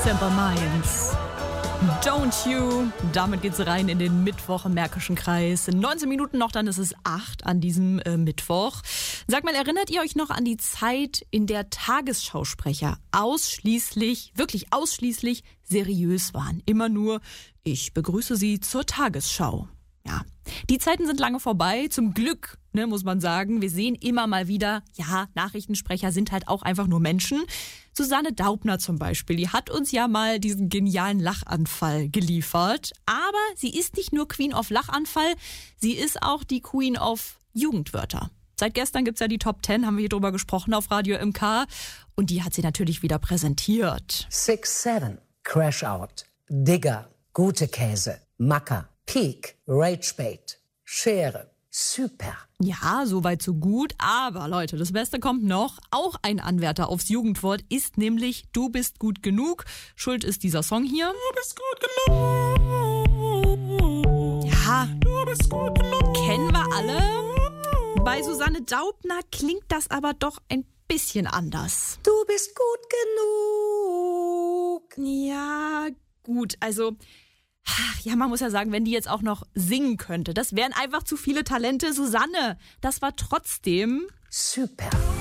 Simple Minds. Don't you. Damit geht's rein in den Mittwoch im Märkischen Kreis. 19 Minuten noch, dann ist es 8 an diesem Mittwoch. Sag mal, erinnert ihr euch noch an die Zeit, in der Tagesschausprecher wirklich ausschließlich seriös waren? Immer nur, ich begrüße Sie zur Tagesschau. Ja, die Zeiten sind lange vorbei. Zum Glück, muss man sagen. Wir sehen immer mal wieder, ja, Nachrichtensprecher sind halt auch einfach nur Menschen. Susanne Daubner zum Beispiel, die hat uns ja mal diesen genialen Lachanfall geliefert. Aber sie ist nicht nur Queen of Lachanfall, sie ist auch die Queen of Jugendwörter. Seit gestern gibt's ja die Top 10, haben wir hier drüber gesprochen auf Radio MK. Und die hat sie natürlich wieder präsentiert. 6-7, Crash Out, Digger, gute Käse, Macker, Peak, Ragebait, Schere, super. Ja, soweit so gut. Aber Leute, das Beste kommt noch. Auch ein Anwärter aufs Jugendwort ist nämlich Du bist gut genug. Schuld ist dieser Song hier. Du bist gut genug. Ja, Du bist gut genug. kennen wir alle. Bei Susanne Daubner klingt das aber doch ein bisschen anders. Du bist gut genug. Ja, gut, also... Ja, man muss ja sagen, wenn die jetzt auch noch singen könnte, das wären einfach zu viele Talente. Susanne, das war trotzdem Super.